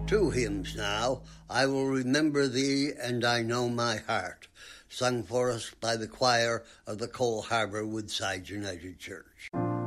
Two hymns now. I Will Remember Thee and I Know My Heart, sung for us by the choir of the Cole Harbour Woodside United Church.